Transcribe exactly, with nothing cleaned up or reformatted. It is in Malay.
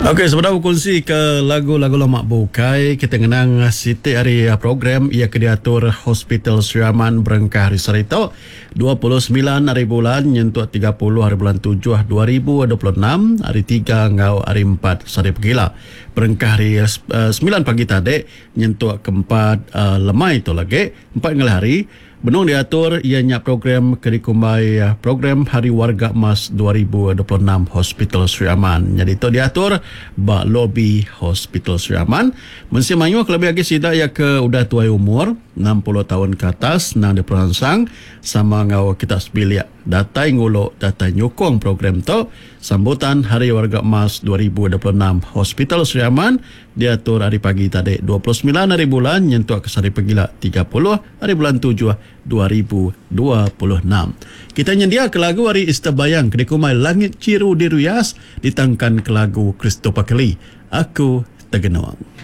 Okey, sebentar berkongsi ke lagu-lagu lama bukai. Kita kenang Siti hari program ia kediatur Hospital Sri Aman Berengkah hari Sarito dua puluh sembilan hari bulan nyentuh tiga puluh hari bulan tujuh dua ribu dua puluh enam hari tiga ngau hari empat sari pegila. Berengkah hari uh, sembilan pagi tadi nyentuh keempat uh, lemai itu lagi empat ngel hari. Benung diatur ianya program kedikumbai program Hari Warga Emas dua ribu dua puluh enam Hospital Sri Aman. Jadi itu diatur ba lobi Hospital Sri Aman. Mesti mayu kelebih lagi sida ya ke udah tuai umur enam puluh tahun ke atas nang diperansang sama ngau kita sebilia datai ngulo datai nyukong program tu sambutan Hari Warga Emas dua ribu dua puluh enam Hospital Sri Aman diatur hari pagi tadi dua puluh sembilan hari bulan nyentuh ke sari pegila tiga puluh hari bulan tujuh dua ribu dua puluh enam. Kita nyendia ke lagu hari Istabayang kedikumai Langit Ciru Diruyas ditangkan ke lagu Christopher Kelly Aku Tegenawang.